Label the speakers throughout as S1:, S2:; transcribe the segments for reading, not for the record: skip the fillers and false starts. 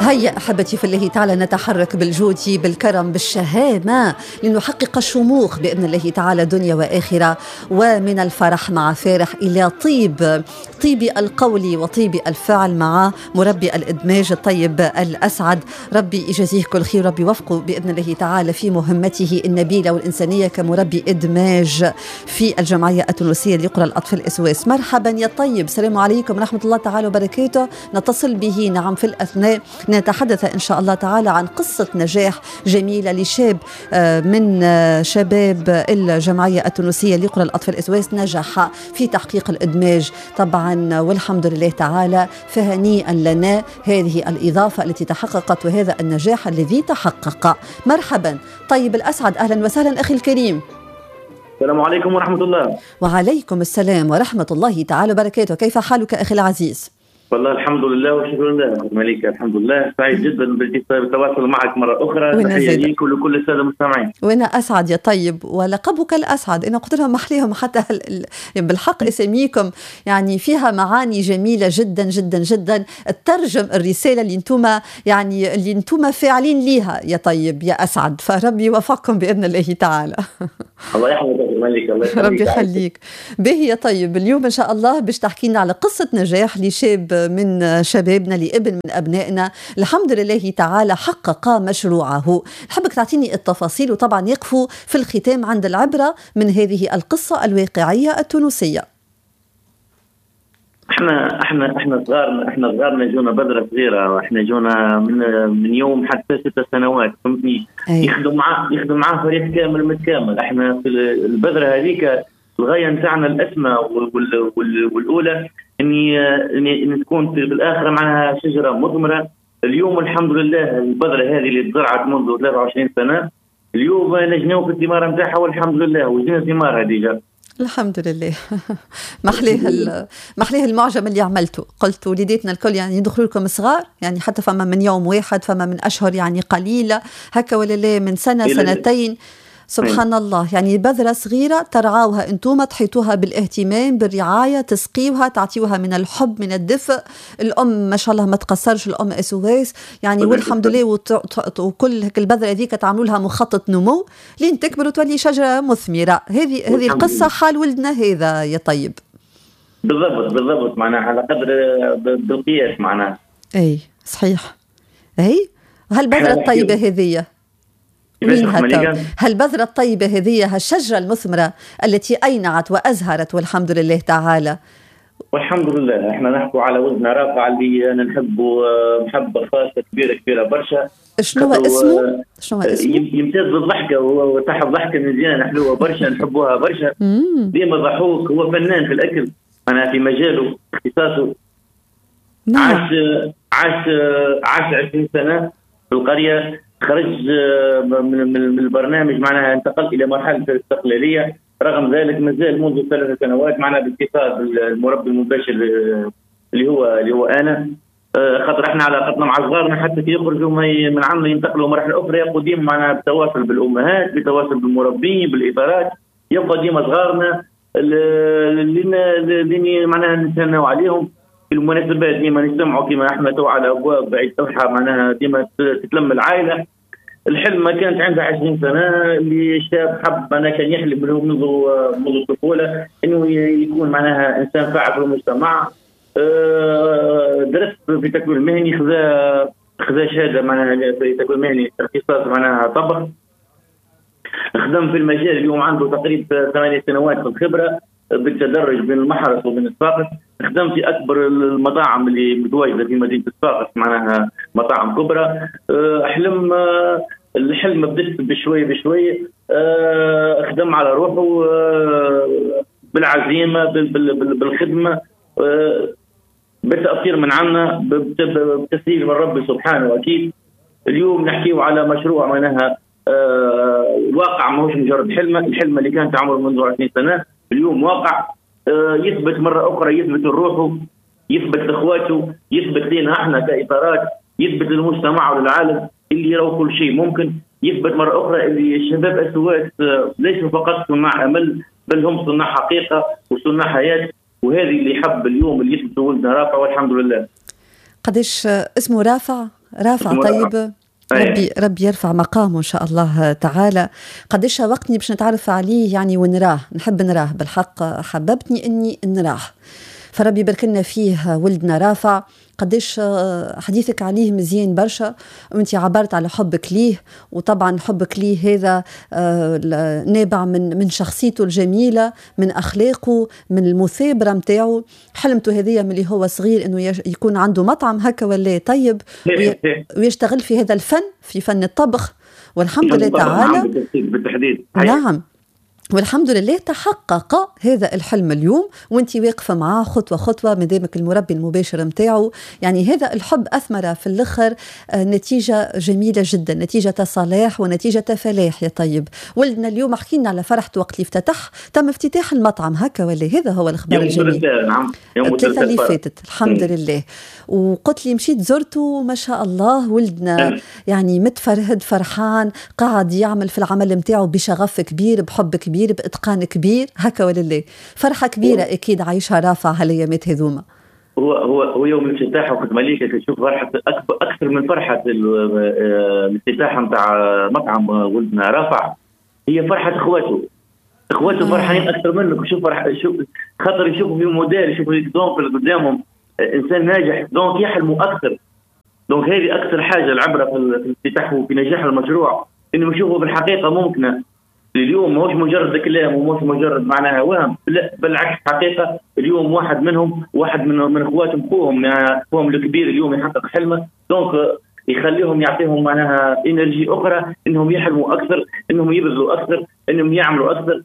S1: هيا أحبتي في الله تعالى نتحرك بالجود بالكرم بالشهامة لنحقق الشموخ بإذن الله تعالى دنيا وآخرة، ومن الفرح مع فارح إلى طيب القول وطيب الفعل مع مربي الإدماج الطيب الأسعد. ربي يجازيه كل خير، ربي وفقه بإذن الله تعالى في مهمته النبيلة والإنسانية كمربي إدماج في الجمعية التونسية لقرى الأطفال إسواس. مرحبا يا طيب، السلام عليكم ورحمة الله تعالى وبركاته. نتصل به نعم في الأثناء نتحدث إن شاء الله تعالى عن قصة نجاح جميلة لشاب من شباب الجمعية التونسية لقرى الأطفال إسواس، نجح في تحقيق الإدماج طبعا والحمد لله تعالى. فهنيئا لنا هذه الإضافة التي تحققت وهذا النجاح الذي تحقق. مرحبا طيب الأسعد، أهلا وسهلا أخي الكريم.
S2: السلام عليكم ورحمة الله.
S1: وعليكم السلام ورحمة الله تعالى وبركاته. كيف حالك أخي العزيز؟
S2: والله الحمد لله وشكرا لله مليكة، الحمد لله سعيد جدا بالتواصل معك مرة أخرى. تحية ليك ولكل السادة المستمعين.
S1: وأنا أسعد يا طيب، ولقبك الأسعد أنا قلت لهم محليهم حتى بالحق اسميكم يعني فيها معاني جميلة جدا جدا جدا، تترجم الرسالة اللي انتم فاعلين ليها يا طيب يا أسعد، فربي يوفقكم بإذن الله تعالى.
S2: الله يحفظك مليكة، الله يخليك.
S1: ربي يخليك. به يا طيب، اليوم إن شاء الله باش تحكي لنا على قصة نجاح لشاب من شبابنا لابن من أبنائنا الحمد لله تعالى حقق مشروعه. حبك تعطيني التفاصيل، وطبعا يقفوا في الختام عند العبرة من هذه القصة الواقعية التونسية.
S2: احنا صغارنا جونا بذرة صغيرة، واحنا جونا من يوم حتى 6 سنوات، فهمتني؟ يخدم معاه فريق كامل متكامل. احنا في البذرة هذيك الغاية نتاعنا الأسمى والأولى إن تكون بالآخر معناها شجرة مثمرة. اليوم الحمد لله البذرة هذه اللي تزرعت منذ 23 سنة اليوم نجنوا في الثمار نتاعها والحمد لله، وجدنا ثمارها ديجا
S1: الحمد لله. محليه المعجم اللي عملته، قلت وليداتنا الكل يعني يدخلوا لكم صغار، يعني حتى فما من يوم واحد، فما من أشهر يعني قليلة هكا ولا لا، من سنة سنتين سبحان الله. يعني بذرة صغيرة ترعاوها انتم، تحيطوها بالاهتمام بالرعاية، تسقيوها، تعطيوها من الحب من الدفء. الأم ما شاء الله ما تقصرش، الأم SOS يعني والحمد لله. وكل البذرة ذيك تعملوا لها مخطط نمو لين تكبر وتولي شجرة مثمرة. هذه القصة حال ولدنا هذا يا طيب.
S2: بالضبط معناها على قدر بالقياس معناها.
S1: أي صحيح. أي هالبذرة الطيبة هذه هالبذرة الطيبة هذه، هالشجرة المثمرة التي أينعت وأزهرت والحمد لله تعالى.
S2: والحمد لله احنا نحكوا على وزن رافع اللي انا نحبه محبة خاصة كبيرة برشا.
S1: شنو اسمه؟
S2: يمتاز بالضحكة وتحب ضحكة مزيانة حلوة برشا، نحبوها برشا. ديما ضحوك، هو فنان في الأكل، أنا في مجاله اختصاصه.
S1: نعم.
S2: عاش 20 سنة في القرية، خرج من البرنامج معناها انتقل الى مرحله الاستقلاليه. رغم ذلك مازال منذ 3 سنوات معنا باتفاق المربي المباشر اللي هو انا، خاطر احنا علاقتنا مع صغارنا حتى كي يخرجوا من عندنا ينتقلوا مراحل اخرى يبقوا ديما معنا بالتواصل بالامهات، بالتواصل بالمربين بالادارات، يبقى ديما صغارنا اللي معناها نتهنوا عليهم في المناسبات. ديما نجتمعوا كما احنا تو على ابواب بعيد اضحى معناها ديما تتلم العائله. الحلم ما كانت عندها 20 سنه، اللي شاب حب انا كان يحلم منذ الطفوله انه يكون معناها انسان فاعل في المجتمع. درس في تكوين مهني، خذا شهاده معناها في تكوين مهني اختصاص معناها طبخ. خدم في المجال، اليوم عنده تقريبا 8 سنوات في الخبره بالتدرج بين المحرس وبين الصفاقس. خدم في اكبر المطاعم اللي متواجده في مدينه الصفاقس معناها مطاعم كبرى. الحلم بدت بشوي خدم على روحه بالعزيمه بالخدمه بالتاثير من عنا بتسهيل من ربي سبحانه. اكيد اليوم نحكيه على مشروع معناها واقع، ماهوش مجرد الحلم اللي كانت عمره منذ 20 سنه اليوم واقع. يثبت مرة أخرى، يثبت روحه، يثبت لإخواته، يثبت لنا احنا كإطارات، يثبت للمجتمع وللعالم اللي يروا كل شيء ممكن. يثبت مرة أخرى اللي الشباب SOS ليسوا فقط صناع أمل، بل هم صناع حقيقة وصناع حياة. وهذه اللي حب اليوم اللي يثبت ولدنا رافع والحمد لله.
S1: قديش اسمه رافع رافع طيب، ربي يرفع مقامه إن شاء الله تعالى. قديش شوقتني باش نتعرف عليه يعني ونراه، نحب نراه بالحق، حببتني إني نراه، فربي يبارك لنا فيه ولدنا رافع. قديش حديثك عليه مزيان برشا، وانت عبرت على حبك ليه، وطبعا حبك ليه هذا نابع من شخصيته الجميلة، من أخلاقه، من المثابرة متاعه. حلمته هذه من اللي هو صغير انه يكون عنده مطعم هكا ولا طيب، ويشتغل في هذا الفن، في فن الطبخ، والحمد لله تعالى.
S2: بالتحديد.
S1: نعم، والحمد لله تحقق هذا الحلم اليوم، وانت واقفة معاه خطوة خطوة من دامك المربي المباشر متاعه. يعني هذا الحب أثمر في الآخر نتيجة جميلة جدا، نتيجة صلاح ونتيجة فلاح يا طيب. ولدنا اليوم حكينا على فرحته وقت اللي تم افتتاح المطعم هكا، ولا هذا هو الأخبار الجميل؟
S2: نعم،
S1: يوم الثلاثاء اللي فاتت الحمد لله. وقلت لي مشيت زرته، ما شاء الله ولدنا يعني متفرهد فرحان، قاعد يعمل في العمل متاعه بشغف كبير، بحب كبير، بإتقان كبير هكا ولله. فرحة كبيرة أكيد عايشها رافع هالأيامات هذوما.
S2: هو يوم الافتتاح وقت مليكة تشوف فرحة أكثر من فرحة الافتتاح نتاع مطعم ولدنا رافع، هي فرحة إخواته فرحانين أكثر منك. شوف خاطر يشوفوا في موديل، يشوفوا إكزامبل قدامهم، إنسان ناجح، دونك يحلموا أكثر. دونك هذه أكثر حاجة العبرة في الافتتاح وفي نجاح المشروع، إنه يشوفوا بالحقيقة ممكنة. اليوم ماهوش مجرد كلام وماهوش مجرد معناها وهم، لا بالعكس حقيقة. اليوم واحد من اخوهم الكبير اليوم يحقق حلمه، دونك يخليهم يعطيهم معناها انرجي اخرى، انهم يحلموا اكثر، انهم يبذلوا اكثر، انهم يعملوا اكثر.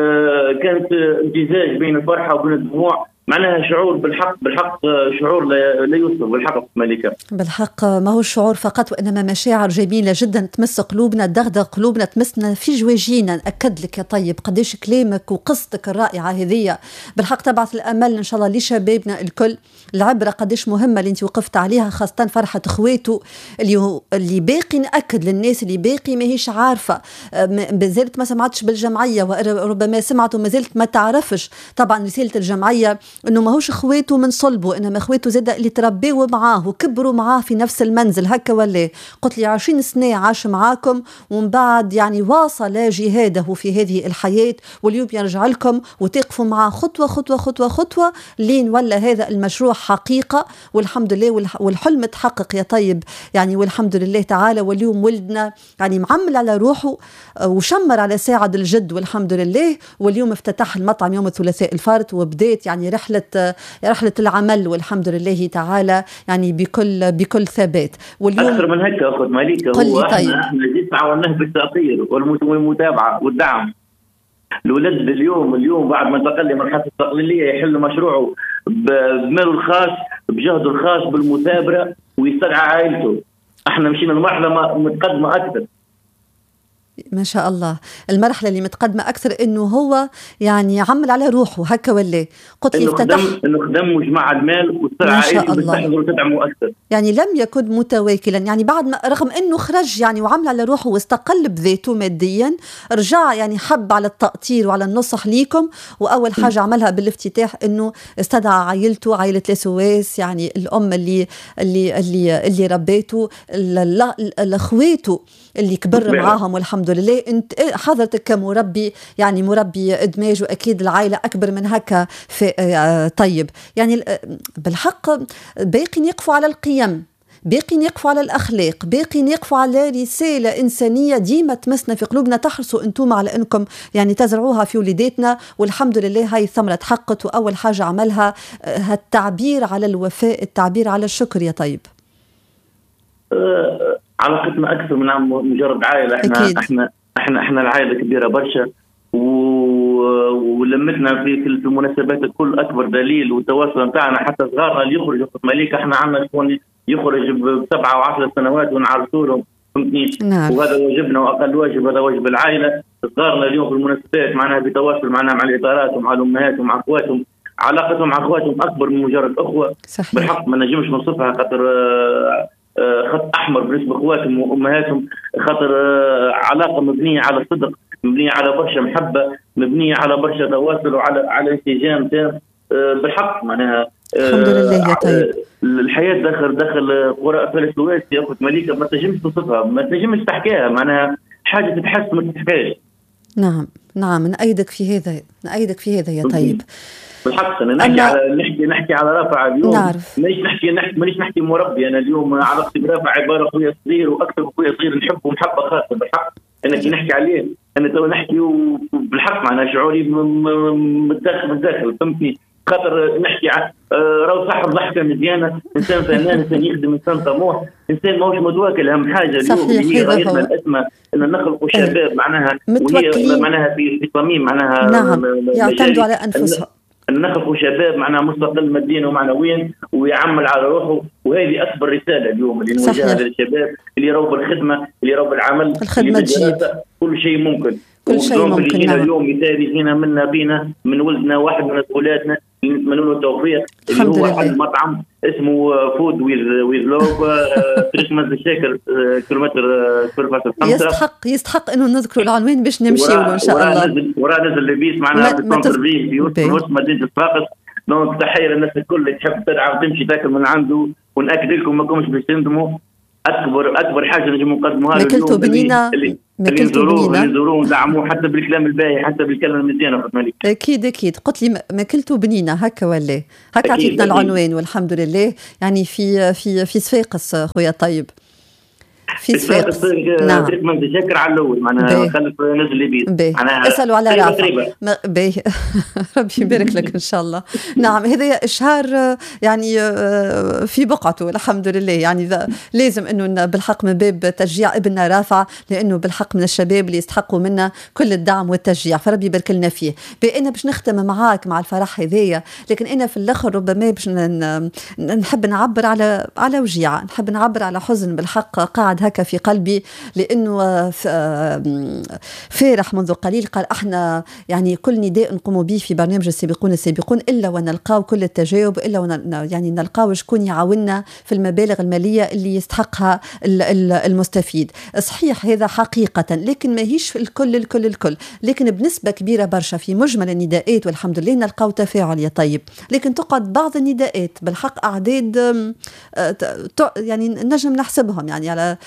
S2: كانت امتزاج بين الفرحة وبين الدموع، معناها شعور بالحق شعور لا يوصف بالحق ملكة.
S1: بالحق ما هو شعور فقط، وإنما مشاعر جميلة جدا تمس قلوبنا، تدغدغ قلوبنا، تمسنا في جواجينا. نأكد لك يا طيب قديش كلامك وقصتك الرائعة هذه بالحق تبعث الأمل إن شاء الله لشبابنا الكل. العبرة قديش مهمة اللي انت وقفت عليها، خاصة فرحة اخواته اللي باقي. نأكد للناس اللي باقي ما هيش عارفة، بزلت ما سمعتش بالجمعية، وربما سمعت وما زلت ما تعرفش. طبعا رسالة الجمعية انه ماهوش اخواته من صلبه، انما اخواته زاد اللي تربيوا معاه وكبروا معاه في نفس المنزل هكا ولا. قلت لي 20 سنة عاش معاكم، ومن بعد يعني واصل جهاده في هذه الحياة، واليوم يرجع لكم وتقفوا معاه خطوة خطوة خطوة خطوة لين ولا هذا المشروع حقيقة. والحمد لله والحلم تحقق يا طيب يعني، والحمد لله تعالى. واليوم ولدنا يعني معمل على روحه وشمر على ساعد الجد والحمد لله. واليوم افتتح المطعم يوم الثلاثاء الفارط، وبدأت يعني رحلة العمل والحمد لله تعالى يعني بكل ثبات. واليوم
S2: أكثر من هيك أخذ ماليكا، هو احنا جيت تعاوناه بالتأطير والمتابعة والدعم. الولد اليوم بعد ما انتقل لمرحلة التقليدية يحل مشروعه بماله الخاص، بجهده الخاص، بالمثابرة، ويستدعى عائلته. احنا مشينا المرحلة متقدمة أكثر
S1: ما شاء الله. المرحلة اللي متقدمة أكثر إنه هو يعني عمل على روحه هكا ولا. قلت لي
S2: إنه خدم وجمع المال واستدعى عائلته بتحضر وتدعمه أكثر.
S1: يعني لم يكن متواكلا، يعني بعد ما رغم إنه خرج يعني وعمل على روحه واستقل بذاته ماديا، رجع يعني حب على التأطير وعلى النصح ليكم. وأول حاجة عملها بالافتتاح إنه استدعى عائلته، عائلة لسواس، يعني الأم اللي ربيته، الأخواته اللي كبر معاهم والحمد لله. انت حضرتك كمربي يعني مربي ادماج، واكيد العائله اكبر من هكا. في طيب يعني بالحق باقي يقفوا على القيم، باقي يقفوا على الاخلاق، باقي يقفوا على رساله انسانيه ديما تمسنا في قلوبنا. تحرصوا انتم على انكم يعني تزرعوها في وليداتنا، والحمد لله هاي الثمره تحققت. واول حاجه عملها التعبير على الوفاء، التعبير على الشكر يا طيب.
S2: علاقتنا اكثر من مجرد عائله. احنا العائله كبيره برشا، ولمتنا في المناسبات الكل اكبر دليل. والتواصل نتاعنا حتى صغارنا اللي يخرجوا في مليكة، احنا عندنا شكون يخرج ب7 و10 سنوات ونعرسوا لهم، فهمتني؟
S1: نعم.
S2: وهذا واجبنا، واقل واجب هذا واجب العائله. صغارنا اليوم في المناسبات معناها بتواصل معناها مع الاطارات ومع الامهات ومع اخواتهم. علاقتهم مع اخواتهم اكبر من مجرد اخوه.
S1: صحيح.
S2: بالحق ما نجمش نوصفها، خاطر خط احمر بالنسبه لاخواتهم وامهاتهم، خاطر علاقه مبنيه على صدق، مبنيه على برشا محبه، مبنيه على برشا تواصل وعلى انسجام تام. بالحق معناها
S1: الحمد لله يا طيب.
S2: الحياه داخل قرى فلسطين يا اخت مليكه ما تنجمش توصفها، ما تنجمش تحكيها، معناها حاجه تتحس ما تتحكاش.
S1: نعم نعم، نأيدك في هذا، نأيدك في هذا يا طيب.
S2: بالحق انا نحكي على رافع اليوم.
S1: نعرف
S2: مانيش نحكي مربي. انا اليوم علاقتي برافع عباره اخويا صغير، واكثر اخويا صغير نحبه محبه خاصه. بالحق انا كي نحكي عليه انا تو نحكي بالحق معناها شعوري متداخل فهمتني. خاطر نحكي راهو صاحب ضحكه مزيانه، انسان فنان، انسان يخدم، انسان طموح، انسان ماهوش متواكل. اهم حاجه اليوم هي غايتنا الاسمى ان نخلقوا شباب معناها وهي معناها في صميم معناها
S1: نعم يعتمدوا على انفسهم،
S2: أن نخلقوا شباب معناها مستقل ماديا ومعنويا ويعمل على روحه. وهذه أكبر رسالة اليوم اللي نوجهها للشباب اللي يراو بالخدمة، اللي يراو بالعمل،
S1: الخدمة تجيب
S2: كل شيء ممكن.
S1: كل شيء ممكن.
S2: نعم. اليوم مثال يجينا منا بينا من ولدنا واحد من طفولاتنا نتمنى له التوفيق، اللي هو واحد المطعم اسمه فود ويز لوف كريسماس الشاكر كيلومتر 0.5.
S1: يستحق انه نذكروا العنوان باش نمشيوا له ان شاء الله.
S2: وراه نزل لبيس معناها بالتنظيف في وسط مدينه صفاقس. دونك تحيه للناس الكل اللي تحب تدعم تمشي تاكل من عنده، ونأكد لكم ما كومش باش تندموا. اكبر حاجه نجم نقدموها لكم
S1: ماكلتوا بنينه،
S2: اللي نزوروه وندعموه حتى بالكلام الباهي، حتى بالكلام المزيان.
S1: اكيد قلت لي ماكلتوا بنينه هكا ولا هكا، عطيتنا العنوان والحمد لله. يعني في صفاقس خويا طيب، في صفاقس.
S2: نعم تريتمنت شكر على الاول معناها خلف نزل لبيت معناها
S1: اسالوا على رافع ربي يبارك لك ان شاء الله. نعم هذا اشهار يعني في بقعته الحمد لله. يعني لازم انه بالحق من باب تشجيع ابننا رافع، لانه بالحق من الشباب اللي يستحقوا منا كل الدعم والتشجيع، فربي يبارك لنا فيه. بأنا باش نختم معاك مع الفرح هذايا، لكن انا في الاخر ربما باش نحب نعبر على وجيعه، نحب نعبر على حزن بالحق قاعد هكا في قلبي، لأنه فارح منذ قليل قال احنا يعني كل نداء نقوم به في برنامج السابقون إلا ونلقاو كل التجاوب، إلا يعني نلقاو شكون يعاوننا في المبالغ المالية اللي يستحقها المستفيد. صحيح هذا حقيقة، لكن ما هيش الكل، لكن بنسبة كبيرة برشا في مجمل النداءات والحمد لله نلقاو تفاعل يا طيب. لكن تقعد بعض النداءات بالحق أعداد يعني نجم نحسبهم يعني على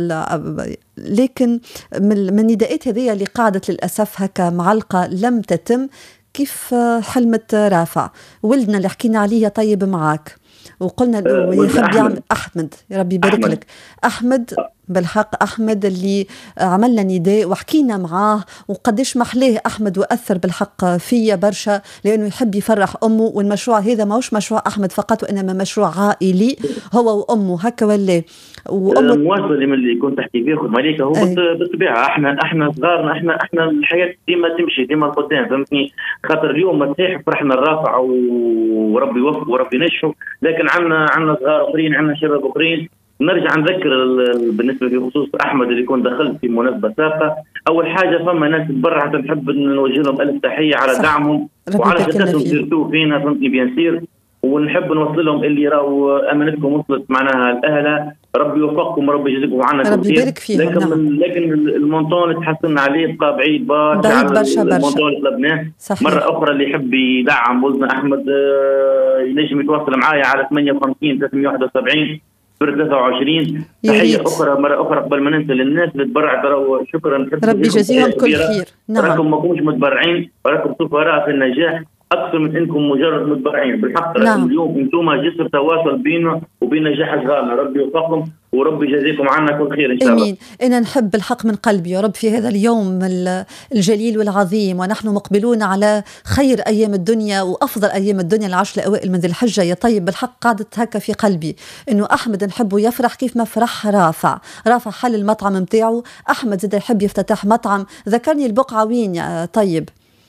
S1: لكن من النداءات هذه اللي قاعدت للأسف هكا معلقة لم تتم. كيف حلمة رافع ولدنا اللي حكينا عليه طيب معاك وقلنا له يحب يعمل أحمد، يا ربي يبارك لك أحمد. بالحق أحمد اللي عملنا نداء وحكينا معاه وقديش محلاه أحمد وأثر بالحق فيا برشا، لأنه يحب يفرح أمه. والمشروع هذا ما هوش مشروع أحمد فقط، وإنما مشروع عائلي هو وأمه هكا ولا
S2: مواصل من اللي كنت تحكي فيه مليكة. هو بالطبيعة احنا صغارنا احنا الحياة ديما تمشي ديما قدام فهمتني. خاطر اليوم مسيح فرحنا الرافع وربي يوفق وربي ينجحه، لكن عندنا صغار اخرين، عندنا شباب اخرين. نرجع نذكر بالنسبه لخصوص احمد اللي كنت دخلت في مناسبه سابقه. اول حاجه فما ناس برا نحب نوجه لهم الف تحيه على دعمهم وعلى ثقتهم جرتوا فينا فهمتني بيان سير. ونحب نوصل لهم اللي راهو امانتكم وصلت معناها الاهله. ربي يوفقكم وربي يجزيكم عنا
S1: ربي يبارك فيهم.
S2: لكن المونطون اللي تحسن عليه بقى بعيد
S1: برشا
S2: المونطون اللي طلبناه. مره اخرى اللي يحب يدعم ولدنا احمد ينجم يتواصل معايا على 58 371 23. تحيه اخرى مره اخرى قبل ما ننسى للناس اللي تبرعت. شكرا
S1: ربي يجزيهم كل خير.
S2: نعم راكم ما كنتوش متبرعين، راكم سفراء في النجاح اكثر من انكم مجرد متبرعين. بالحق نعم. اليوم انتم جسر تواصل بيننا وبين نجاح اشغالنا. ربي يوفقكم وربي يجزيكم عنا كل خير ان شاء الله.
S1: امين. انا نحب الحق من قلبي يا رب في هذا اليوم الجليل والعظيم، ونحن مقبلون على خير ايام الدنيا وافضل ايام الدنيا، العشر الاوائل من ذي الحجه يا طيب. بالحق قعدت هكا في قلبي انه احمد نحبه يفرح كيف ما فرح رافع حل المطعم نتاعو. احمد زاد يحب يفتتح مطعم. ذكرني البقعه وين يا طيب؟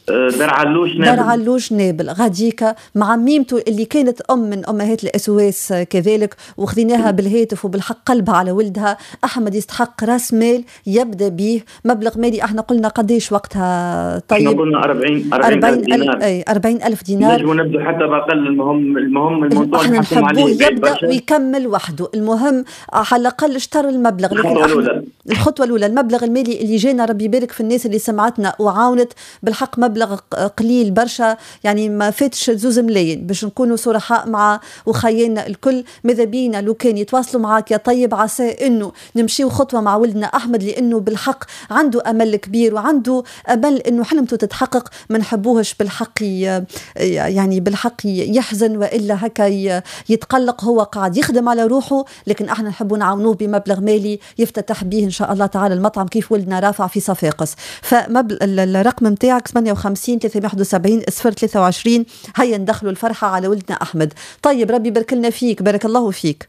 S2: دار
S1: علوش نابل غاديكا مع ميمته اللي كانت من امهات الاسواس كذلك، وخذيناها بالهاتف وبالحق قلبها على ولدها. احمد يستحق راس مال يبدا به مبلغ مالي. احنا قلنا قديش وقتها طيب؟
S2: احنا قلنا
S1: 40,000 دينار.
S2: نجم نبدو حتى باقل. المهم الموضوع
S1: احنا نحبوه يبدا ويكمل وحده. المهم على الاقل اشترى المبلغ.
S2: لكن
S1: الخطوه الاولى المبلغ المالي اللي جانا ربي يبارك في الناس اللي سمعتنا وعاونت بالحق مبلغ مبلغ قليل برشا، يعني ما فاتش 2 ملايين باش نكونوا صرحاء مع وخيالنا الكل. ماذا بينا لو كان يتواصلوا معك يا طيب، عسى انه نمشيو خطوه مع ولدنا احمد، لانه بالحق عنده امل كبير وعنده امل انه حلمته تتحقق. ما نحبوهش بالحق يعني بالحق يحزن والا هكا يتقلق، هو قاعد يخدم على روحه، لكن احنا نحبوا نعاونوه بمبلغ مالي يفتتح به ان شاء الله تعالى المطعم كيف ولدنا رافع في صفاقس. فالرقم نتاعك 58 371 023. هيا ندخلوا الفرحه على ولدنا احمد. طيب ربي يبارك لنا فيك، بارك الله فيك.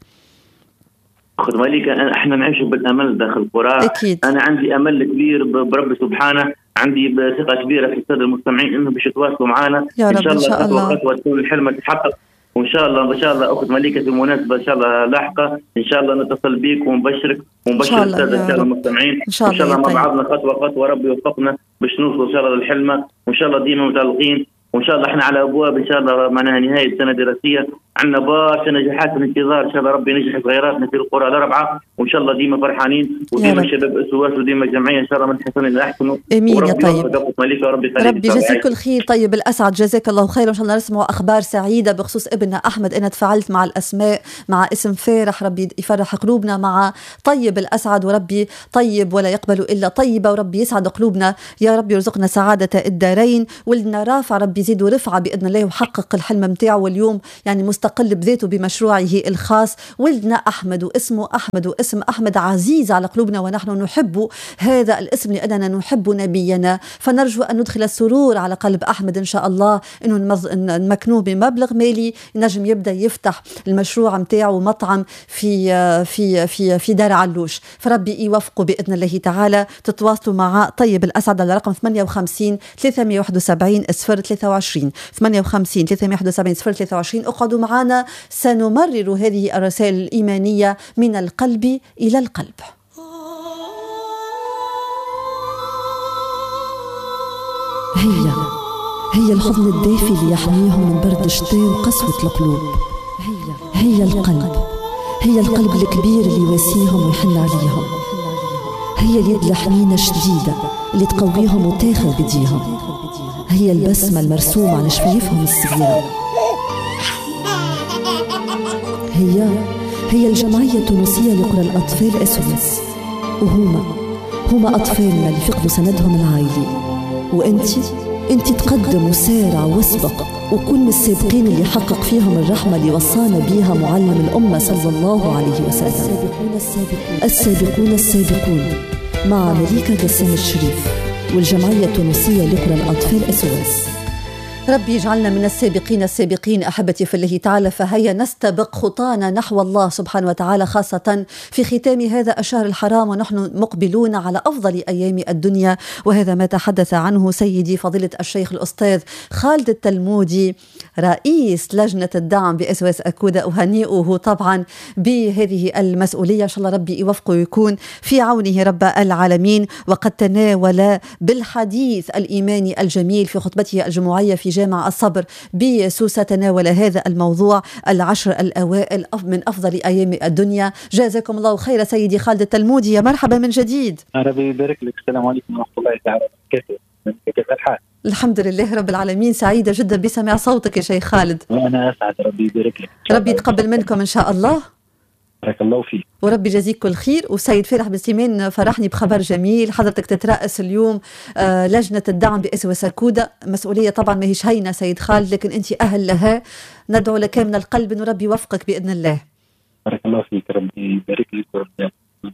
S2: خذ بالك احنا نعيش بالامل داخل القرى.
S1: أكيد.
S2: انا عندي امل كبير برب سبحانه، عندي ثقه كبيره في الساده المستمعين انه باش يتواصلوا معنا
S1: يا رب ان شاء الله
S2: خطوه تكون الحلم تتحقق. وان شاء الله اخت مليكه في مناسبه ان شاء الله لاحقه ان شاء الله نتصل بك ونبشرك ونبشر الساده المستمعين ان شاء الله مع بعضنا خطوه ربي يوفقنا باش نوصلوا ان شاء الله للحلمه، وان شاء الله ديما متعلقين، وان شاء الله احنا على ابواب ان شاء الله معناها نهايه السنه الدراسيه، عندنا برشا نجاحات في الانتظار ان شاء الله ربي ينجح صغيراتنا في القرى الاربعه، وان شاء الله ديما فرحانين وديما الشباب اسواس وديما الجمعيه ان شاء الله من حسن الى احسن.
S1: امين يا طيب.
S2: ربي
S1: يجزيك كل خير. طيب الاسعد جزاك الله خير، وان شاء الله نسمعوا اخبار سعيده بخصوص ابننا احمد. انا تفاعلت مع الاسماء، مع اسم فارح، ربي يفرح قلوبنا، مع طيب الاسعد، وربي طيب ولا يقبل الا طيبه، وربي يسعد قلوبنا يا رب، يرزقنا سعاده الدارين. ولدنا رافع ربي يزيدوا رفعه باذن الله وحقق الحلم نتاعو، واليوم يعني مستقل بذاته بمشروعه الخاص. ولدنا احمد واسمه احمد، واسم احمد عزيز على قلوبنا ونحن نحب هذا الاسم لاننا نحب نبينا، فنرجو ان ندخل السرور على قلب احمد ان شاء الله، انه نمكنوه بمبلغ مالي ينجم يبدا يفتح المشروع نتاعو مطعم في في في في دار علوش، فربي يوفقه باذن الله تعالى. تتواصلوا مع طيب الاسعد على رقم 58 371 023 58 371 023. اقعدوا معنا، سنمرر هذه الرسائل الإيمانية من القلب إلى القلب. هي الحضن الدافي اللي يحميهم من برد الشتاء وقسوة القلوب. هي القلب الكبير اللي يواسيهم ويحن عليهم. هي اليد الحنينة الشديدة اللي تقويهم وتاخذ بديهم. هي البسمة المرسومة على شفايفهم الصغيرة. هي الجمعية التونسية لقرى الأطفال SOS، وهما أطفالنا اللي فقدوا سندهم العائلي، وأنت تقدم وسارع واسبق وكن من السابقين اللي حقق فيهم الرحمة اللي وصانا بيها معلم الأمة صلى الله عليه وسلم. السابقون مع مليكة جسام الشريف والجمعية التونسية لقرى الأطفال SOS. ربي يجعلنا من السابقين أحبتي في الله تعالى. فهيا نستبق خطانا نحو الله سبحانه وتعالى، خاصة في ختام هذا الشهر الحرام ونحن مقبلون على أفضل أيام الدنيا، وهذا ما تحدث عنه سيدي فضيلة الشيخ الأستاذ خالد التلمودي رئيس لجنة الدعم بSOS أكودا. أهنئه طبعا بهذه المسؤولية، إن شاء الله ربي يوفقه ويكون في عونه رب العالمين. وقد تناول بالحديث الإيماني الجميل في خطبته الجمعية في جامع الصبر بسوسة، تناول هذا الموضوع 10 الأوائل من أفضل أيام الدنيا. جزاكم الله خير سيدي خالد التلمودي، يا مرحبا من جديد.
S3: ربي يبارك لك. السلام عليكم ورحمة الله تعالى وبركاته. كيف الحال؟
S1: الحمد لله رب العالمين، سعيدة جدا بسماع صوتك يا شيخ خالد.
S3: وأنا أسعد، ربي يبارك لك.
S1: ربي يتقبل منكم إن شاء الله.
S3: بارك الله فيك.
S1: وربي يجازيك كل خير. وسيد فارح بن سليمان فرحني بخبر جميل، حضرتك تترأس اليوم لجنة الدعم بSOS أكودا، مسؤولية طبعا ما هيش هينة سيد خالد، لكن أنت أهل لها. ندعو لك من القلب أن ربي يوفقك بإذن الله.
S3: بارك الله فيك، ربي يبارك لك وربي.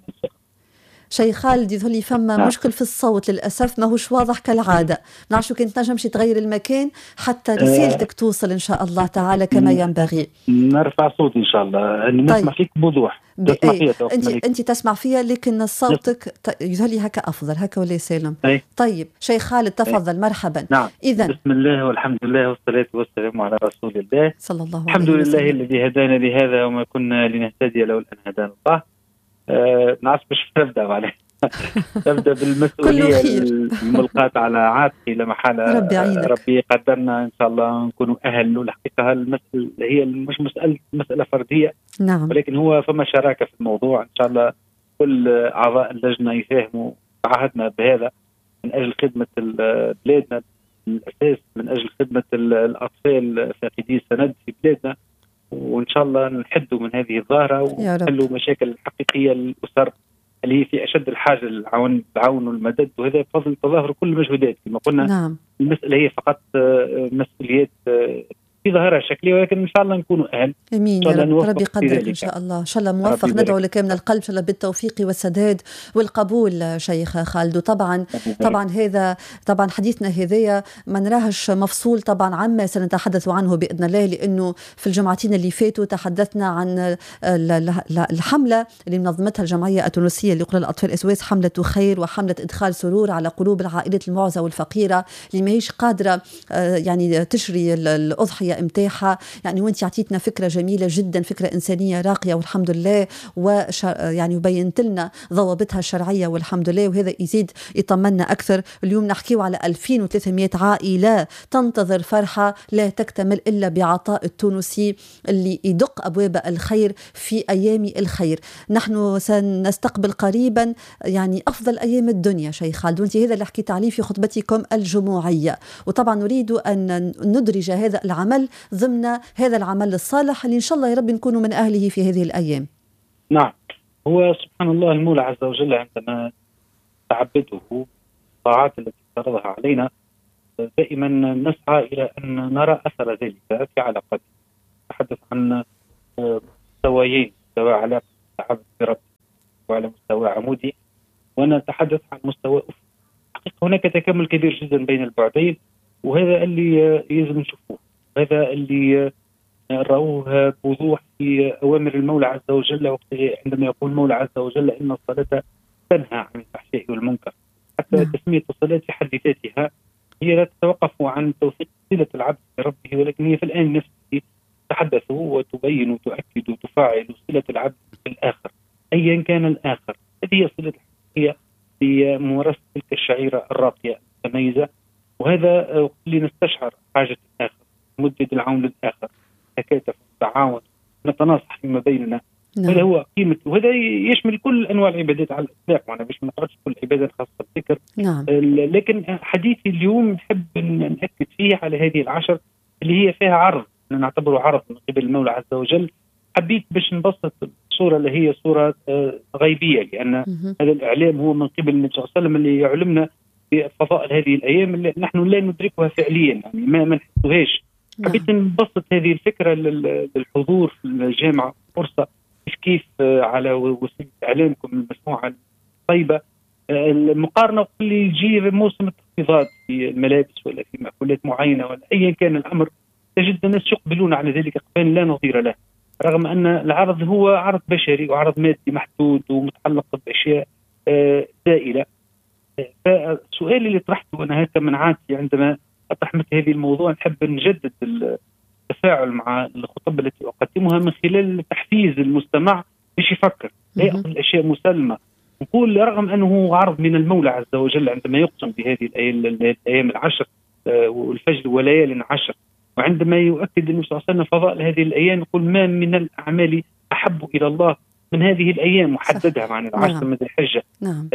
S1: شيخ خالد يظهر لي فما مشكل في الصوت للأسف، ما هوش واضح كالعادة. نعرفوا كنت نجمش تغير المكان حتى رسالتك توصل إن شاء الله تعالى كما ينبغي.
S3: نرفع صوتي إن شاء الله، أني نسمع فيك بوضوح.
S1: أنت تسمع فيها لكن صوتك يظهر لي هكا أفضل، هكا ولا سالم. طيب شيخ خالد تفضل. مرحبا.
S3: نعم.
S1: إذن
S3: بسم الله والحمد لله والصلاة والسلام على رسول الله
S1: صلى الله عليه
S3: وسلم. الحمد لله الذي هدانا لهذا وما كنا لنهتدي لولا أن هدانا الله. نعرف باش نبدأ عليه. نبدأ بالمسؤولية الملقاة على عاتقي لا محالة. ربي قدرنا إن شاء الله نكونوا أهل. والحقيقة المسألة هي مش مسألة فردية،
S1: نعم،
S3: ولكن هو فما شراكة في الموضوع. إن شاء الله كل أعضاء اللجنة يفهموا. تعهدنا بهذا من أجل خدمة بلادنا الأساس من أجل خدمة الأطفال فاقدي السند في بلادنا، وإن شاء الله نحدوا من هذه الظاهرة ونحلوا مشاكل الحقيقية للأسر اللي هي في أشد الحاجة للعون والمدد، وهذا بفضل تظاهر كل المجهودات كما قلنا.
S1: نعم.
S3: المسألة هي فقط مسؤوليات في ظاهرة شكلية، ولكن إن شاء الله نكونوا أهل.
S1: امين يا رب، ربي يقدرك ان شاء الله، ان شاء الله موفق. ندعو لك من القلب ان شاء الله بالتوفيق والسداد والقبول شيخ خالد. طبعا هذا طبعا حديثنا هذايا ما نراهش مفصول طبعا عما سنتحدث عنه باذن الله، لانه في الجمعتين اللي فاتوا تحدثنا عن الحمله اللي منظمتها الجمعيه التونسيه لقراء الاطفال اسواس، حمله خير وحمله ادخال سرور على قلوب العائلات المعوزه والفقيره اللي ماهيش قادره يعني تشري الاضحيه متاعها. يعني وانت عطيتنا فكره جميله جدا، فكره انسانيه راقيه والحمد لله، يعني وبينت لنا ضوابطها الشرعيه والحمد لله، وهذا يزيد يطمنا اكثر. اليوم نحكيو على 2300 عائله تنتظر فرحه لا تكتمل الا بعطاء التونسي اللي يدق ابواب الخير في ايام الخير. نحن سنستقبل قريبا يعني افضل ايام الدنيا شيخ خالد، وانت هذا اللي حكيت عليه في خطبتكم الجمعيه، وطبعا نريد ان ندرج هذا العمل ضمن هذا العمل الصالح اللي إن شاء الله يا رب نكونوا من أهله في هذه الأيام.
S3: نعم، هو سبحان الله المولى عز وجل عندما تعبده الطاعات التي فرضها علينا دائما نسعى إلى أن نرى أثر ذلك في علاقتنا. نتحدث عن مستويين، مستوى علاقة العبد بربه وعلى مستوى عمودي، ونتحدث عن مستوى أفقي. حقيقة هناك تكامل كبير جدا بين البعدين، وهذا اللي يجب نشوفه، هذا اللي رأوه بوضوح في أوامر المولى عز وجل عندما يقول المولى عز وجل إن الصلاة تنهى عن الفحشاء والمنكر. حتى تسمية الصلاة في حد ذاتها هي لا تتوقف عن توثيق صلة العبد بربه، ولكن هي في الآن نفسه تتحدث وتبين وتؤكد وتفاعل صلة العبد بالآخر أيا كان الآخر. هذه هي صلة الحقيقية بممارسة تلك الشعيرة الراقية المتميزة، وهذا اللي نستشعر حاجة الآخر، مدد العون للآخر، نتكاتف ونتعاون نتناصح فيما بيننا. هذا هو قيمة، وهذا يشمل كل أنواع العبادات على الإطلاق، وأنا باش ما نقعدش كل العبادات خاصة بالذكر. لكن حديثي اليوم نحب نأكد فيه على هذه العشر اللي هي فيها عرض، نعتبره عرض من قبل المولى عز وجل. حبيت باش نبسط الصورة اللي هي صورة غيبية، لأن هذا الإعلام هو من قبل النبي صلى الله عليه وسلم اللي يعلمنا بفضائل هذه الأيام اللي نحن لا ندركها فعليا، يعني ما نحسوهاش. حبيت نبسط هذه الفكرة للحضور في الجامعة، فرصة كيف على وسيلة إعلامكم المسموعة الطيبة المقارنة اللي يجي موسم التخفيضات في الملابس ولا في مأكولات معينة ولا أيا كان الأمر، تجد الناس يقبلون على ذلك إقبال لا نظير له، رغم أن العرض هو عرض بشري وعرض مادي محدود ومتعلق بأشياء زائلة. فالسؤال اللي طرحته أنا هكذا من عادتي عندما أطرح مثل هذه الموضوع، نحب نجدد التفاعل مع الخطب التي أقدمها من خلال تحفيز المستمع باش يفكر، لا يأخذ الأشياء مسلمة. نقول رغم أنه عرض من المولى عز وجل عندما يقسم بهذه الأيام العشر والفجر وليال عشر، وعندما يؤكد النبي صلى الله عليه وسلم فضائل هذه الأيام، يقول ما من الأعمال أحب إلى الله من هذه الأيام، وحددها معنى العشر من ذي الحجة.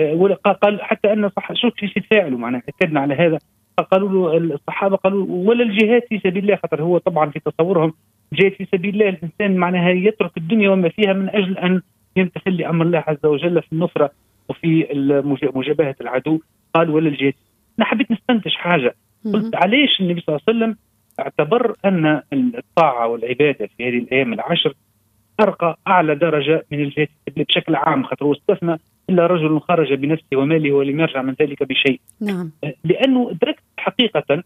S3: قال حتى أن شوف كيف يتفاعلوا معنا، أكدنا على هذا. قالوا له الصحابة، قالوا ولا الجهاد في سبيل الله، خاطر هو طبعا في تصورهم الجهاد في سبيل الله الإنسان معناها يترك الدنيا وما فيها من أجل أن يمتثل لأمر الله عز وجل في النصرة وفي مجابهة العدو. قال ولا الجهاد. أنا حبيت نستنتج حاجة، قلت علاش النبي صلى الله عليه وسلم اعتبر أن الطاعة والعبادة في هذه الأيام العشر أرقى أعلى درجة من الجهاد بشكل عام، خاطر هو استثنى إلا رجل خرج بنفسه وماله ولم يرجع من ذلك بشيء.
S1: نعم.
S3: لأنه أدركت حقيقة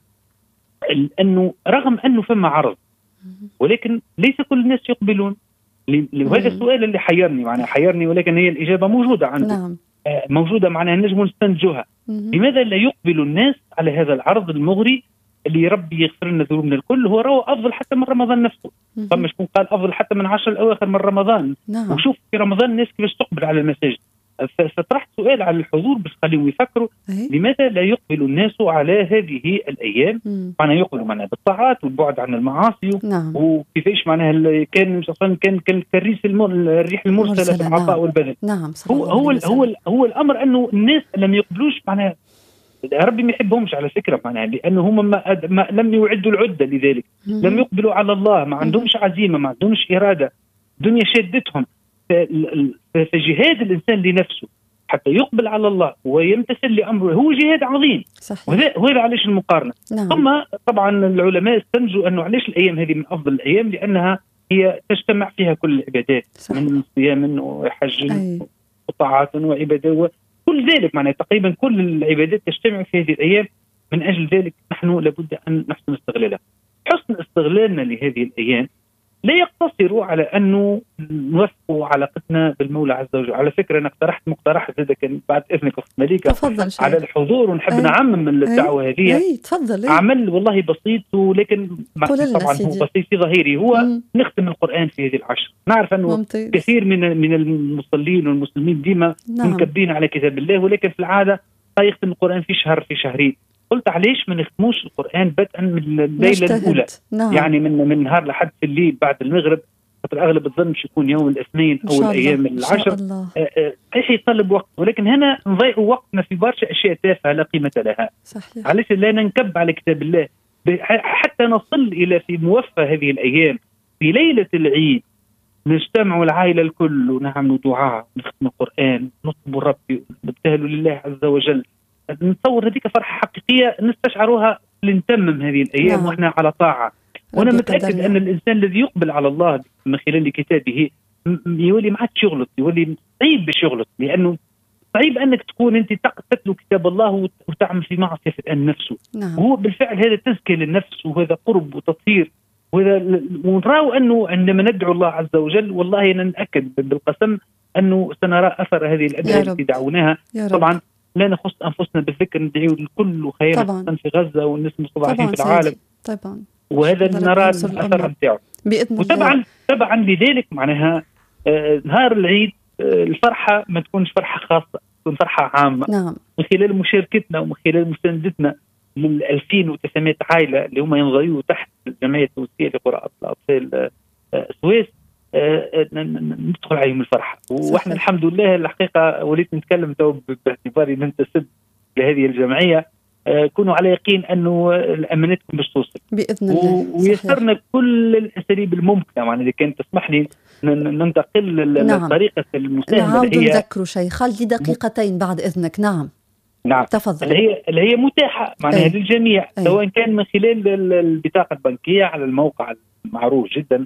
S3: أنه رغم أنه فما عرض، ولكن ليس كل الناس يقبلون. وهذا السؤال اللي حيرني، ولكن هي الإجابة موجودة عندي.
S1: نعم.
S3: موجودة، معناها نجم نستنتجها. لماذا لا يقبل الناس على هذا العرض المغري اللي ربي يغفر لنا ذنوبنا الكل؟ هو روى أفضل حتى من رمضان نفسه. فما شكون قال أفضل حتى من 10 الأواخر من رمضان.
S1: نعم.
S3: وشوف في رمضان الناس كيفاش تقبل على المساجد. فطرحت سؤال على الحضور باش خليهم يفكروا لماذا لا يقبل الناس على هذه الأيام؟ معناها يقبلوا معناها بالطاعات والبعد عن المعاصي.
S1: نعم.
S3: وكيفاش معناها كان الريح المرسلة في العطاء والبذل.
S1: نعم.
S3: هو الأمر أنه الناس لم يقبلوش معناها ربي ما يحبهمش على فكرة معناها، لأنه هم ما لم يعدوا العدة، لذلك لم يقبلوا على الله، ما عندهمش عزيمة، ما عندهمش إرادة، الدنيا شدتهم. فجهاد الإنسان لنفسه حتى يقبل على الله ويمتثل لأمره هو جهاد عظيم. وهذا علاش المقارنة. ثم طبعا العلماء استنتجوا أنه علاش الأيام هذه من أفضل الأيام، لأنها هي تجتمع فيها كل العبادات، من صيام وحج وطاعات وعبادات كل ذلك، معناها تقريبا كل العبادات تجتمع في هذه الأيام. من أجل ذلك نحن لابد أن نحسن استغلالها. حسن استغلالنا لهذه الأيام لا يقتصر على أنه نوثق علاقتنا بالمولى عز وجل. على فكرة أنا اقترحت مقترح هذا كان بعد إذنك أخت مليكة على الحضور، ونحب نعمم الدعوة هذه. عمل والله بسيط، ولكن طبعا هو بسيط في ظاهره، هو نختم القرآن في هذه العشر. نعرف أنه ممتاز. كثير من المصلين والمسلمين ديما منكبين على كتاب الله، ولكن في العادة يختم القرآن في شهر في شهرين. قلت علاش ما نختموش القرآن بدءا من الليلة الأولى، يعني من نهار لحد في الليل بعد المغرب، خاطر أغلب الظن يكون يوم الاثنين أو الأيام العشر. صحيح يطلب وقت، ولكن هنا نضيع وقتنا في برشا أشياء تافهة لا قيمة لها. صحيح. علاش لا ننكب على كتاب الله حتى نصل إلى في موفى هذه الأيام في ليلة العيد نجتمع العائلة الكل ونعمل دعاء، نختم القرآن، نطلب ربي، نبتهل لله عز وجل. نتصور هذيك فرحة حقيقية نستشعروها لنتمم هذه الأيام وإحنا على طاعة. وأنا متأكد أن الإنسان الذي يقبل على الله من خلال كتابه يولي ما عادش يغلط، يولي صعيب باش يغلط، لأنه صعيب أنك تكون أنت تتلو كتاب الله وتعمل في معصية في الآن نفسه. وهو بالفعل هذا تزكية للنفس، وهذا قرب وتطهير، ونراو أنه عندما ندعو الله عز وجل والله نتأكد بالقسم أنه سنرى أثر هذه الأدعية التي دعوناها. طبعا لا نخص أنفسنا بالذكر، ندعو الكل خير في غزة والناس المستضعفين في العالم. طبعا. وهذا نرى الأثر نتاعه بإذن الله. طبعا لذلك معناها نهار العيد الفرحة ما تكونش فرحة خاصة، تكون فرحة عامة. من خلال مشاركتنا ومن خلال مساندتنا لل 2900 عائلة اللي هم ينضويوا تحت الجمعية التونسية لقراءة الأطفال السويس، ندخل عليهم الفرحة. واحنا الحمد لله الحقيقة وليت نتكلم باعتباري ننتسب لهذه الجمعية، كونوا على يقين أنه أمانتكم باش توصل
S1: بإذن الله.
S3: ويسرنا كل الأساليب الممكنة، يعني إذا كانت تسمح لي ننتقل للطريقة المساهمة.
S1: نعم نذكر شيء خالد دقيقتين بعد إذنك. نعم تفضل.
S3: اللي هي متاحة معناها للجميع، سواء كان من خلال البطاقة البنكية على الموقع المعروف جدا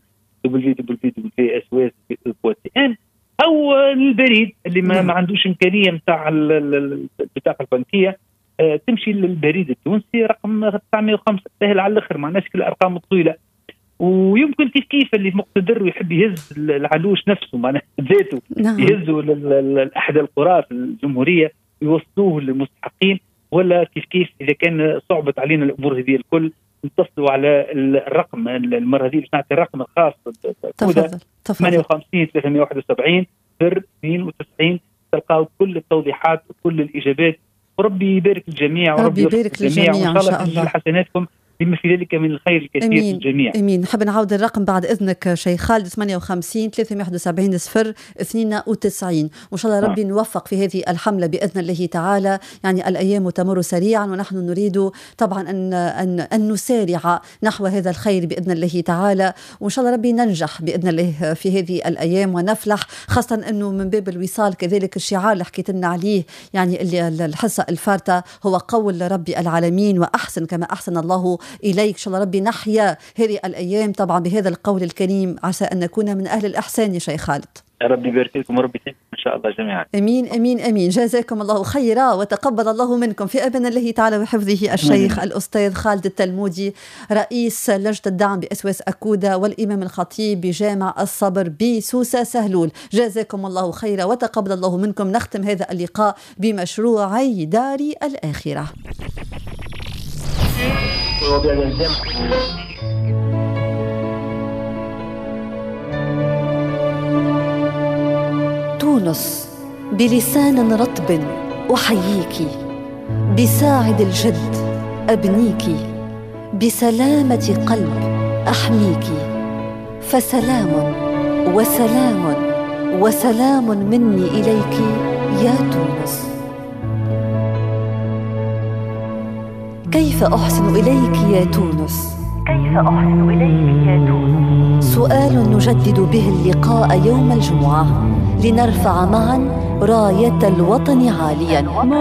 S3: www.sws.tn، أو البريد اللي ما عندوش إمكانية متاع البطاقة البنكية، تمشي للبريد التونسي رقم 905 سهل على الآخر، مع ناس كل الأرقام الطويلة. ويمكن كيف اللي مقتدر ويحب يهز العلوش نفسه معناها ذاته يهزوا لأحد القرى في الجمهورية يوصلوه للمستحقين، ولا كيف إذا كان صعبت علينا الأمور هذه الكل نتصلوا على الرقم المرة دي باش نعطي الرقم الخاص.
S1: تفضل
S3: 58 371 92 تلقاو كل التوضيحات وكل الإجابات. وربي يبارك الجميع،
S1: وربي يبارك للجميع إن شاء الله.
S3: حسناتكم بما في ذلك من الخير الكثير للجميع.
S1: امين. نحب نعاود الرقم بعد اذنك شيخ خالد 58 371 صفر 92. وان شاء الله ربي نوفق في هذه الحمله باذن الله تعالى. يعني الايام تمر سريعا ونحن نريد طبعا ان نسارع نحو هذا الخير باذن الله تعالى، وان شاء الله ربي ننجح باذن الله في هذه الايام ونفلح، خاصه انه من باب الوصال كذلك الشعار اللي حكيت لنا عليه يعني اللي الحصه الفارته هو قول ربي العالمين واحسن كما احسن الله إليك. إن شاء الله ربي نحيا هذه الأيام طبعا بهذا القول الكريم، عسى أن نكون من أهل الإحسان يا شيخ خالد.
S3: ربي يبارك لكم وربي يسعدكم إن شاء الله جميعا.
S1: أمين أمين أمين. جزاكم الله خيرا وتقبل الله منكم في أمان الله تعالى وحفظه. الشيخ الأستاذ خالد التلمودي رئيس لجنة الدعم بأسواس أكودة والإمام الخطيب بجامع الصبر بسوسة سهلول، جزاكم الله خيرا وتقبل الله منكم. نختم هذا اللقاء بمشروعي دار الآخرة. تونس بلسان رطب أحييك، بساعد الجد أبنيك، بسلامة قلب أحميك، فسلام وسلام وسلام مني إليك يا تونس. كيف أحسن إليك يا تونس؟
S4: كيف أحسن إليك يا تونس؟
S1: سؤال نجدد به اللقاء يوم الجمعة لنرفع معا راية الوطن عاليا.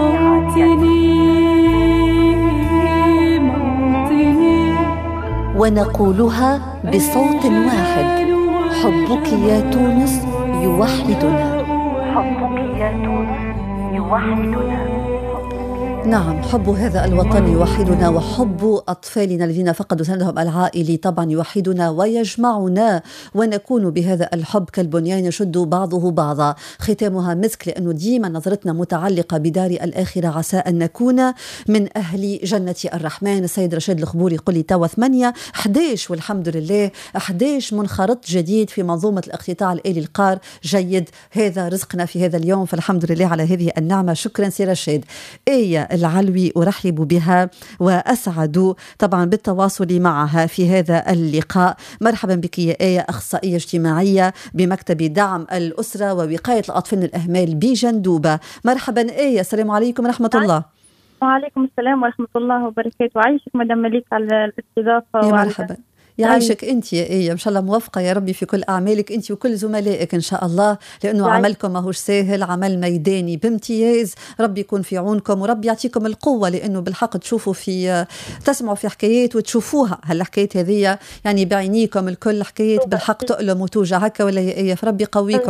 S1: ونقولها بصوت واحد: حبك يا تونس يوحدنا.
S4: حبك يا تونس يوحدنا.
S1: نعم، حب هذا الوطن يوحدنا، وحب أطفالنا الذين فقدوا سندهم العائلي طبعا يوحدنا ويجمعنا، ونكون بهذا الحب كالبنيان يشد بعضه بعضا. ختامها مسك، لأنه ديما نظرتنا متعلقة بدار الآخرة، عسى أن نكون من أهل جنة الرحمن. السيد رشيد الخبوري يقول لي توا 8 11 والحمد لله 11 منخرط جديد في منظومة الاقتطاع الآلي القار. جيد، هذا رزقنا في هذا اليوم، فالحمد لله على هذه النعمة. شكرا سي رشيد. العلوي أرحب بها وأسعد طبعا بالتواصل معها في هذا اللقاء. مرحبا بك يا آية، أخصائية اجتماعية بمكتب دعم الأسرة ووقاية الأطفال من الأهمال بجندوبة. مرحبا آية، السلام عليكم ورحمة الله.
S5: وعليكم السلام ورحمة الله وبركاته. عايشك مدام مليك على الاستضافة.
S1: يا مرحبا، يعيشك أنت يا إيه، إن شاء الله موفقة يا ربي في كل أعمالك أنت وكل زملائك إن شاء الله، لأنه عملكم ماهوش سهل، عمل ميداني بامتياز. ربي يكون في عونكم وربي يعطيكم القوة، لأنه بالحق تشوفوا تسمعوا في حكايات وتشوفوها هالحكايات هذه يعني بعينيكم الكل، حكايات بالحق تؤلم وتوجع هكا ولا يا إيه، فربي قويكم.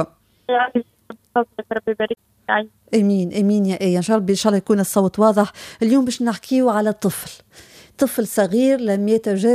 S5: ربي يبارك.
S1: امين امين يا ايه، ان شاء الله يكون الصوت واضح. اليوم باش نحكيو على طفل صغير لم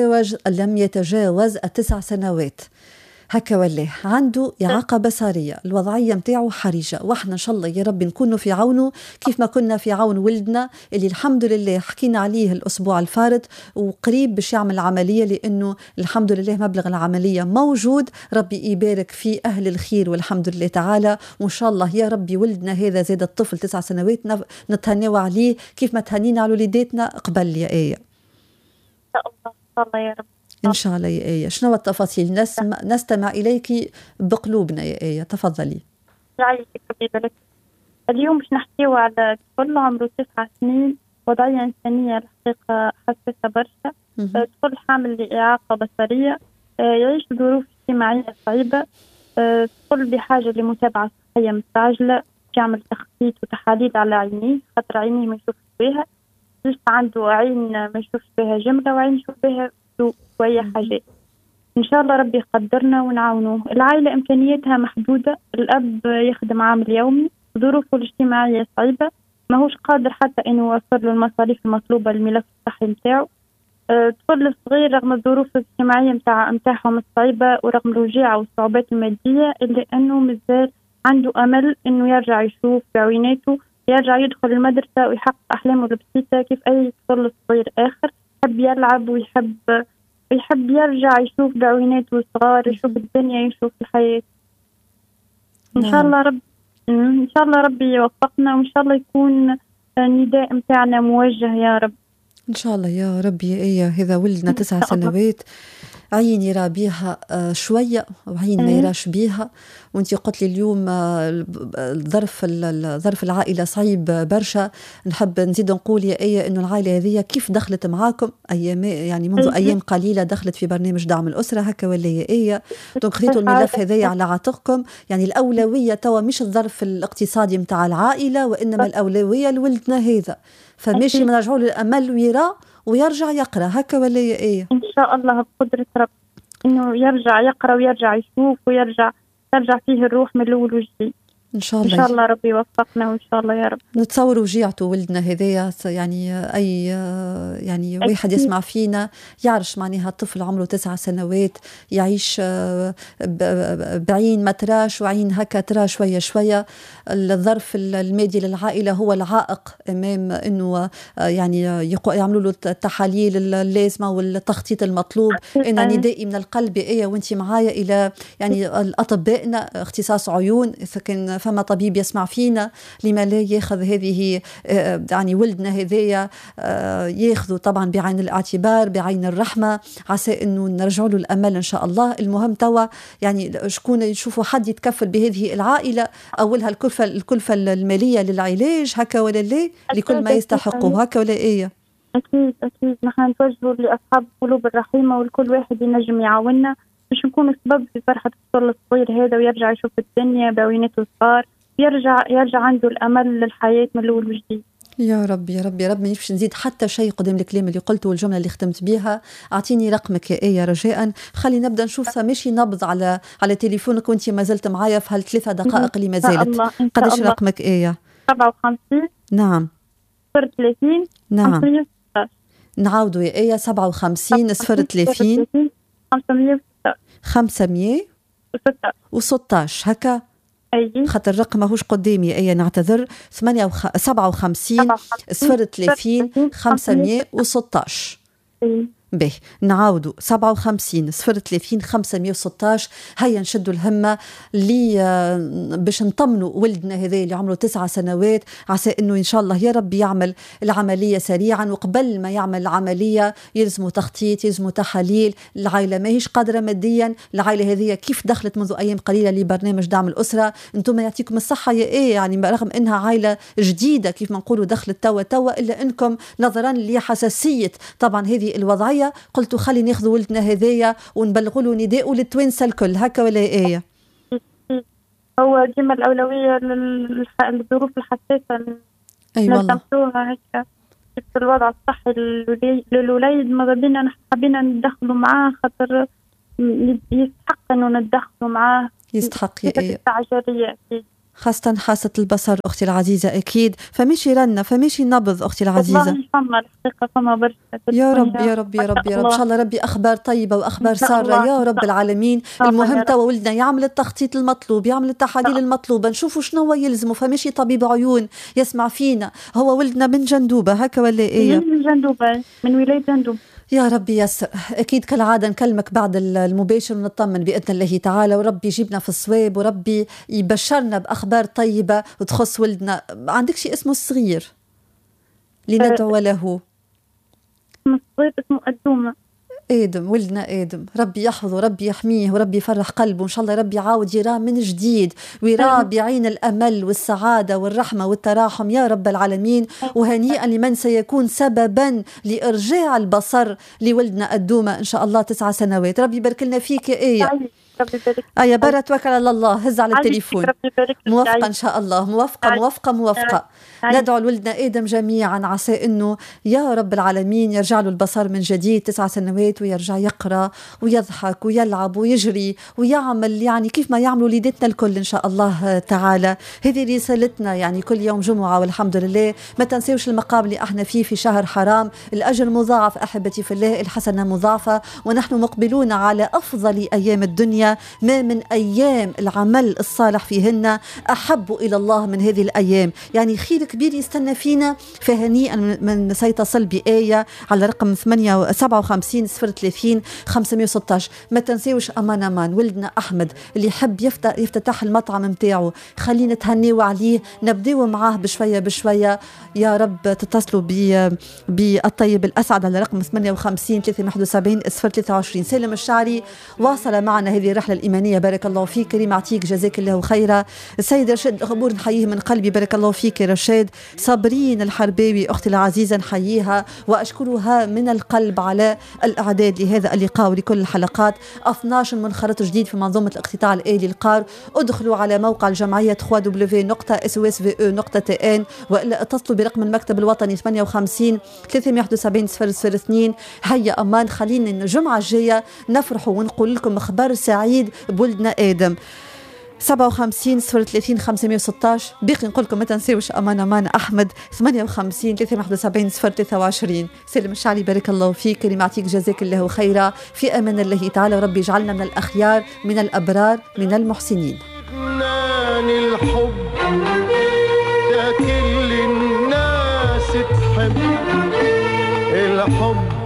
S1: يتجاوز 9 سنوات هكا، ولا عنده إعاقة بصرية، الوضعية متاعه حرجة، واحنا إن شاء الله يا رب نكونوا في عونه كيف ما كنا في عون ولدنا اللي الحمد لله حكينا عليه الأسبوع الفارط، وقريب باش يعمل عملية، لأنه الحمد لله مبلغ العملية موجود. ربي يبارك في أهل الخير والحمد لله تعالى، وإن شاء الله يا ربي ولدنا هذا زاد الطفل 9 سنوات نتهنوا عليه كيف ما تهنينا على وليداتنا قبل يا آية.
S5: إن شاء الله يا رب.
S1: إن شاء الله يا آية. شنو التفاصيل؟ نستمع إليك بقلوبنا يا آية، تفضلي.
S5: يعيشك ربي يبارك. اليوم باش نحكيو على طفل عمره 9 سنين، وضعية إنسانية الحقيقة حساسة برشا. طفل حامل لإعاقة بصرية، يعيش ظروف اجتماعية صعيبة. طفل بحاجة لمتابعة صحية مستعجلة، يعمل تخطيط وتحاليل على عينيه، خاطر عينيه ما يشوفش بها. لسه عنده عين ما يشوفش بها جملة، وعين يشوف بها شوية حاجات. إن شاء الله ربي يقدرنا ونعاونه. العائلة إمكانياتها محدودة، الأب يخدم عامل يومي، ظروفه الاجتماعية صعيبة، ماهوش قادر حتى إنه يوفر له المصاريف المطلوبة للملف الصحي متاعه. الطفل الصغير رغم الظروف الاجتماعية متاعهم الصعيبة ورغم الوجيعة والصعوبات المادية، إلا أنه مازال عنده أمل إنه يرجع يشوف بعيناته، يرجع يدخل المدرسة ويحقق أحلامه البسيطة كيف أي طفل صغير آخر. يحب يلعب ويحب يرجع يشوف بعيناته الصغار، يشوف الدنيا، يشوف الحياة. إن شاء الله إن شاء الله ربي يوفقنا، وإن شاء الله يكون نداء متاعنا موجه يا رب.
S1: إن شاء الله يا رب يا إيه. هذا ولدنا 9 سنوات، عين يرى بيها شوية وعين ما يراش بيها. وانتي قلت لي اليوم ظرف العائلة صعيب برشا. نحب نزيد نقول يا آية إنه العائلة هذه كيف دخلت معاكم أيام، يعني منذ أيام قليلة دخلت في برنامج دعم الأسرة هكا ولا يا آية؟ دونك خذيتوا الملف هذايا على عاتقكم، يعني الأولوية توا مش الظرف الاقتصادي متاع العائلة، وإنما الأولوية لولدنا هذا، فماشي نرجعوا للأمل ويرى ويرجع يقرأ هكا ولا يا آية؟
S5: إن شاء الله بقدرة رب إنه يرجع يقرأ ويرجع يشوف ويرجع فيه الروح من الأول وجديد.
S1: إن شاء الله.
S5: إن شاء الله ربي يوفقنا وإن شاء الله يا رب.
S1: نتصور وجيعته ولدنا هذايا، يعني أي يعني واحد يسمع فينا يعرف معناها طفل عمره 9 سنوات يعيش بعين ما تراش وعين هكا ترى شوية شوية. الظرف المادي للعائلة هو العائق أمام إنه يعني يعملوا له التحاليل اللازمة والتخطيط المطلوب. أنا ندائي من القلب إيه وأنتي معايا إلى يعني أطبائنا اختصاص عيون، إذا كان فما طبيب يسمع فينا لما لا ياخذ هذه يعني ولدنا هذايا ياخذوا طبعا بعين الاعتبار بعين الرحمة، عسى انه نرجع له الامل ان شاء الله. المهم توا يعني شكون يشوفوا حد يتكفل بهذه العائلة، اولها الكلفة المالية للعلاج هكا ولا لا، لكل ما يستحقه هكا ولا ايه؟
S5: أكيد نحن نتوجهوا لأصحاب القلوب الرحيمة، والكل واحد ينجم يعاوننا باش نكون سبب في فرحة الطفل الصغير هذا، ويرجع يشوف الدنيا بعوينته الصغار، يرجع عنده الأمل للحياة من الأول وجديد.
S1: يا رب يا رب يا رب. ما نفش نزيد حتى شيء قدام الكلام اللي قلته والجملة اللي ختمت بيها. أعطيني رقمك يا آية رجاء، خلي نبدأ نشوف ماشي نبض على تليفونك وانت ما زلت معايا في هالثلاثة دقائق اللي ما زالت. قداش رقمك آية؟
S5: 57.
S1: نعم.
S5: 30.
S1: نعم.
S5: 516.
S1: نعاودوا يا آية. 57 30 516 هكا.
S5: أي.
S1: خاطر الرقم ماهوش قدامي آية، نعتذر. 57 30 516. به نعاودوا 57 30 516. هيا نشدوا الهمة باش نطمنوا ولدنا هذا اللي عمره 9 سنوات، عسى انه ان شاء الله يا رب يعمل العملية سريعا، وقبل ما يعمل العملية يلزموا تخطيط، يلزموا تحاليل. العائلة ماهيش قادرة ماديا، العائلة هذه كيف دخلت منذ ايام قليلة لبرنامج دعم الأسرة. انتم يعطيكم الصحة يا ايه، يعني رغم انها عائلة جديدة كيف ما نقولوا دخلت توا الا انكم نظرا لحساسية طبعا هذه الوضعية قلتوا خلي ناخذ ولدنا هذايا ونبلغوا له نداء للتوانسه الكل، هكا ولا ايه؟
S5: هو ديما الاولويه للظروف الحساسه.
S1: اي والله
S5: هيك في الوضع الصحي للوليد، ماذا بينا حبينا ندخلوا معاه خاطر يستحق انه ندخلوا معاه.
S1: يستحق يا ايه،
S5: استعجاليه
S1: خاصة حاسة البصر أختي العزيزة أكيد. فماشي رنة فماشي نبض أختي العزيزة.
S5: والله فما الحقيقة فما برشا.
S1: يا رب يا رب يا رب يا رب إن شاء الله ربي أخبار طيبة وأخبار سارة يا رب العالمين. المهم توا ولدنا يعمل التخطيط المطلوب، يعمل التحاليل المطلوبة، نشوفوا شنو يلزمه. فماشي طبيب عيون يسمع فينا، هو ولدنا من جندوبة هكا ولا إيه؟
S5: من جندوبة، من ولاية جندوب.
S1: يا رب يسر. أكيد كالعادة نكلمك بعد المباشر ونطمن بإذن الله تعالى، وربي يجيبنا في الصواب، وربي يبشرنا بأخبار طيبة وتخص ولدنا. عندك شيء اسمه الصغير لندعو له؟
S5: الصغير اسمه أدومة.
S1: آدم، ولدنا آدم، ربي يحفظه، ربي يحميه، وربي يفرح قلبه إن شاء الله. ربي يعاود يراه من جديد، ويراه بعين الأمل والسعادة والرحمة والتراحم يا رب العالمين. وهنيئا لمن سيكون سببا لإرجاع البصر لولدنا أدومة إن شاء الله 9 سنوات. ربي يبارك لنا فيك يا آية. يا برا توكل على الله، هز على التليفون. موفقة إن شاء الله، موفقة. ندعو لولدنا آدم جميعا عسى إنه يا رب العالمين يرجع له البصر من جديد، 9 سنوات، ويرجع يقرأ ويضحك ويلعب ويجري ويعمل يعني كيف ما يعملوا وليدتنا الكل إن شاء الله تعالى. هذه رسالتنا يعني كل يوم جمعة والحمد لله. ما تنسيوش المقام اللي احنا فيه في شهر حرام، الأجر مضاعف أحبتي في الله، الحسنة مضاعفة، ونحن مقبلون على أفضل أيام الدنيا. ما من أيام العمل الصالح فيهن أحب إلى الله من هذه الأيام، يعني خير كبير يستنى فينا. فهنيئا من سيتصل بآية على رقم 57 30 516. ما تنسيوش أمان ولدنا أحمد اللي يحب يفتتح المطعم متاعه، خلينا نتهنيو عليه، نبدأوا معاه بشوية. يا رب تتصلوا بالطيب الأسعد على رقم 58 371 023. سالم الشعري واصل معنا هذه الرحلة الإيمانية، بارك الله فيك. كريم عتيق جزاك الله خيرا. السيد رشاد غبور نحييه من قلبي، بارك الله فيك يا رشاد. صابرين الحرباوي أختي العزيزة نحييها وأشكرها من القلب على الإعداد لهذا اللقاء ولكل الحلقات. 12 منخرط جديد في منظومة الاقتطاع الآلي القار. ادخلوا على موقع الجمعية www.sosv.tn وإلا اتصلوا برقم المكتب الوطني 58 371 002. هيا أمان، خلينا الجمعة الجاية نفرحوا ونقول لكم خبر سعيد بولدنا آدم. 57 30 516. باقي نقول لكم ما تنسيوش أمان أحمد 58 371 023. سلم الشعلي بارك الله فيك. كريم عتيق جزاك الله خيرا. في أمان الله تعالى، وربي يجعلنا من الأخيار، من الأبرار، من المحسنين.
S6: الحب ده كل الناس تحب الحب